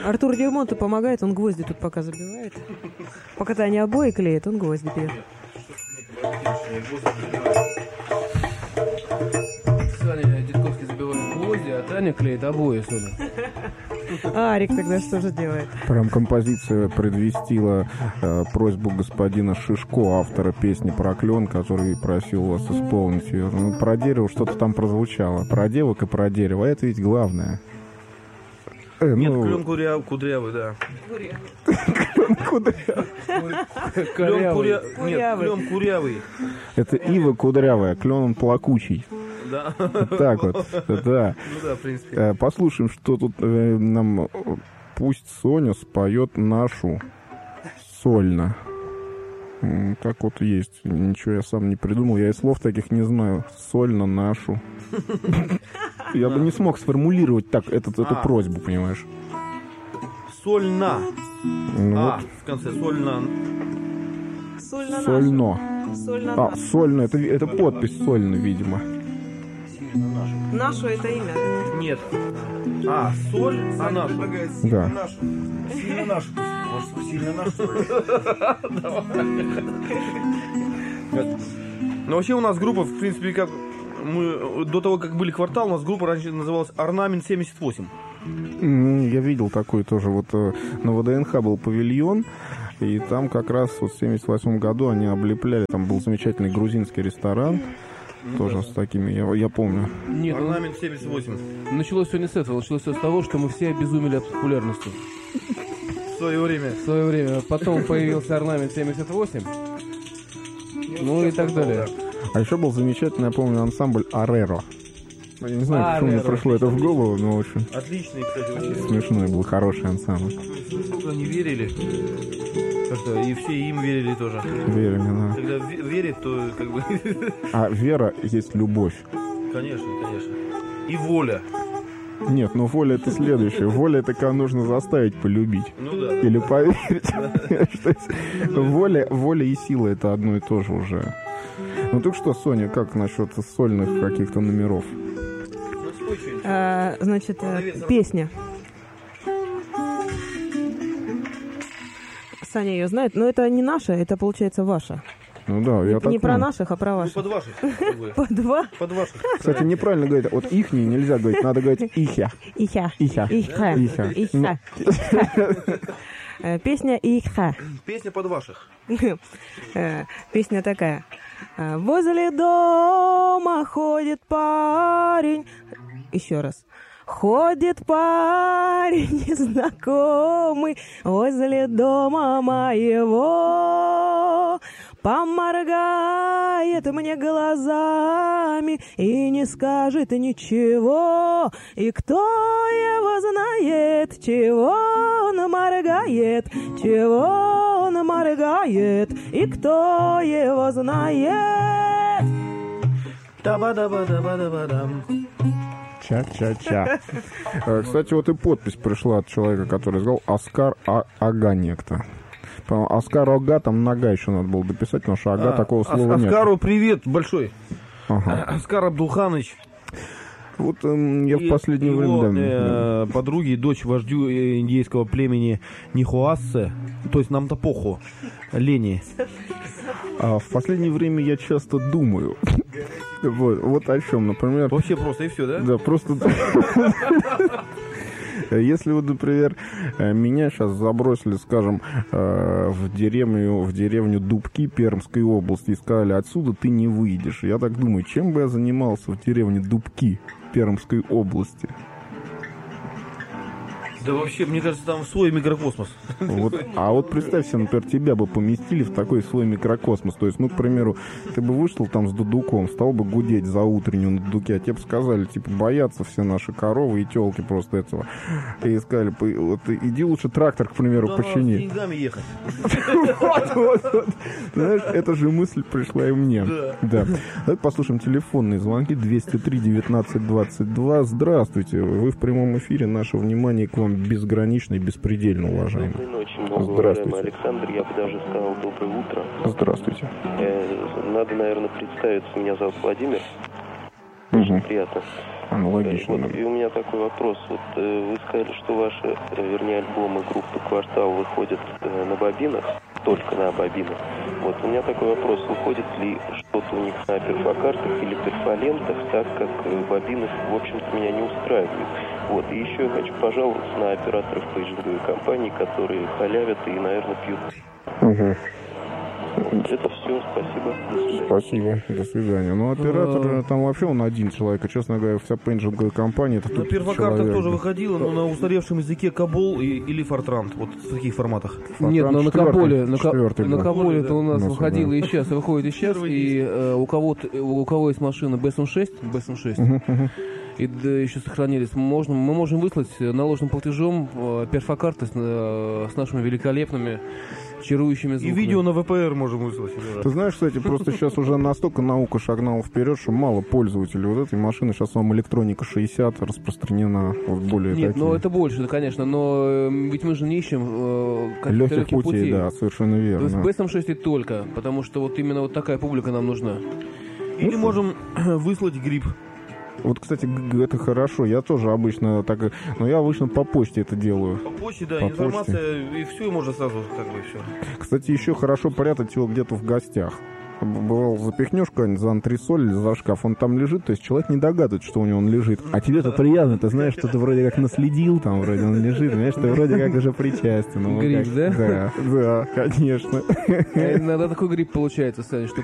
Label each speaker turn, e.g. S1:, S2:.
S1: Артур Дюрмонту помогает, он гвозди тут пока забивает. Пока-то они обои клеят, он гвозди бьет.
S2: Саня Дедковский забивает гвозди, а Таня клеит обои, Соня.
S1: А Арик тогда что же делает?
S3: Прям композиция предвестила просьбу господина Шишко, автора песни про клен, который просил вас исполнить ее. Ну, про дерево что-то там прозвучало. Про девок и про дерево. Это ведь главное.
S4: Нет, клен кудрявый, да. Клен курявый.
S3: Это ива кудрявая, клен он плакучий.
S4: Да.
S3: Так вот, да.
S4: Ну да, в принципе.
S3: Послушаем, что тут нам... Пусть Соня споет нашу сольно. Так вот есть. Ничего я сам не придумал. Я и слов таких не знаю. Сольно нашу. Я бы не смог сформулировать так эту просьбу, понимаешь?
S4: Сольна.
S3: Вот.
S4: В конце сольна.
S3: Сольно. Сольно. Это подпись сольно, видимо.
S1: Нашу это имя.
S4: Нет. Соль, а нашу.
S3: Да.
S5: Сильно нашу. Может, сильно нашу.
S4: Ну, вообще у нас группа, в принципе, как мы до того, как были «Квартал», у нас группа раньше называлась «Орнамент 78».
S3: Я видел такой тоже. Вот на ВДНХ был павильон, и там как раз вот в 78 году они облепляли. Там был замечательный грузинский ресторан. Тоже с такими, я помню.
S2: Нет,
S4: «Орнамент 78».
S2: Началось все не с этого, началось все с того, что мы все обезумели от популярности.
S4: В свое время.
S2: Потом появился «Орнамент 78». Ну и так далее.
S3: А еще был замечательный, я помню, ансамбль «Ареро». Я не знаю, почему мне пришло это в голову, но очень
S4: Отличный, кстати, очень
S3: смешной был, хороший ансамбль.
S4: Сколько они верили. Как-то и все им верили тоже.
S3: Верили, да.
S4: Когда верит, то как бы...
S3: А вера есть любовь.
S4: Конечно. И воля.
S3: Нет, ну воля это следующее. Воля это когда нужно заставить полюбить.
S4: Ну да.
S3: Или поверить. Воля и сила это одно и то же уже. Ну так что, Соня, как насчет сольных каких-то номеров?
S1: Значит, песня. Саня ее знает, но это не наша, это получается ваша.
S3: Ну да, я так
S1: Не про
S3: понял.
S1: наших, а про ваших.
S4: Под ваших.
S1: Под
S4: ваших.
S3: Кстати, неправильно говорить. Вот ихний нельзя говорить, надо говорить ихя.
S1: Ихя.
S3: Ихя.
S1: Песня Ихя.
S4: Песня под ваших.
S1: Песня такая. Возле дома ходит парень. Еще раз. Ходит парень незнакомый возле дома моего, поморгает мне глазами и не скажет ничего. И кто его знает, чего он моргает, и кто его знает.
S4: Таба-даба-даба-даба-дам.
S3: Ча-ча-ча. Кстати, вот и подпись пришла от человека, который сказал Оскар Ага некто. По-моему, Оскар Ага, там нога еще надо было дописать, потому что Ага такого слова нет.
S4: Оскару привет большой.
S3: Ага.
S4: Оскар Абдулханович.
S3: Вот я в последнее время...
S4: Подруги, дочь вождю индейского племени Нихуассе, то есть Намтапоху, Лени.
S3: А в последнее время я часто думаю. Вот о чем, например...
S4: Вообще просто и все, да?
S3: Да, просто... Если вот, например, меня сейчас забросили, скажем, в деревню Дубки Пермской области и сказали, отсюда ты не выйдешь. Я так думаю, чем бы я занимался в деревне Дубки Пермской области?
S4: Да вообще, мне кажется, там свой микрокосмос.
S3: А вот представь себе, например, тебя бы поместили в такой свой микрокосмос. То есть, ну, к примеру, ты бы вышел там с дудуком, стал бы гудеть за утреннюю на дудуке, а тебе бы сказали, типа, боятся все наши коровы и телки просто этого. И сказали, вот иди лучше трактор, к примеру, почини.
S4: С деньгами ехать.
S3: Вот. Знаешь, эта же мысль пришла и мне. Да. Давайте послушаем телефонные звонки 203-19-22. Здравствуйте, вы в прямом эфире. Наше внимание к вам безгранично и беспредельно, уважаемый.
S6: Доброй ночи, многоуважаемый Александр. Я бы даже сказал доброе утро.
S3: Здравствуйте.
S6: Надо, наверное, представиться. Меня зовут Владимир. Очень приятно.
S3: Аналогично.
S6: Вот, и у меня такой вопрос. Вот вы сказали, что ваши, вернее, альбомы группы «Квартал» выходят на бобинах, только на бобинах. Вот, у меня такой вопрос. Выходит ли что-то у них на перфокартах или перфолентах, так как бобины, в общем-то, меня не устраивают. Вот, и еще я хочу пожаловаться на операторов пейджинговой компании, которые халявят и, наверное, пьют.
S3: Угу.
S6: Вот, это все. Спасибо. До свидания.
S3: Спасибо, до свидания. Ну, оператор, там вообще он один человек, и, честно говоря, вся пейджинговая компания, это
S4: На
S3: тут
S4: перфокартах
S3: человек.
S4: тоже выходило, но на устаревшем языке Кабол или Фортранд. Вот в таких форматах.
S2: Нет, но на Каболе,
S3: четвертый
S2: на
S3: был.
S2: Каболе это у нас
S3: У нас,
S2: выходило
S3: да.
S2: и сейчас, и выходит и сейчас, и у кого есть машина BSM6, и да, еще сохранились, мы можем выслать наложенным платежом перфокарты с нашими великолепными чарующими
S4: И
S2: звуками.
S4: видео на ВПР можем выслать.
S3: Ты знаешь, кстати, просто сейчас уже настолько наука шагнула вперед, что мало пользователей вот этой машины. Сейчас вам электроника 60 распространена вот более
S2: Нет,
S3: такие
S2: ну это больше, да, конечно, но ведь мы же не ищем каких-то
S3: легких путей, да, совершенно верно.
S2: С BSM6 и только, потому что вот именно вот такая публика нам нужна.
S4: Или можем выслать гриб.
S3: Вот, кстати, это хорошо. Я тоже обычно так, но я обычно по почте это делаю.
S4: По почте, да,
S3: По
S4: информация, и все, и можно сразу как бы все.
S3: Кстати, еще хорошо прятать его где-то в гостях. Бывало, запихнешь куда-нибудь за антресоль или за шкаф, он там лежит, то есть человек не догадывается, что у него он лежит. А тебе-то приятно, ты знаешь, что ты вроде как наследил, там вроде он лежит, знаешь, ты вроде как уже причастен. Ну,
S2: Гриб,
S3: как...
S2: да?
S3: Да, конечно.
S2: Иногда такой гриб получается, Саня, что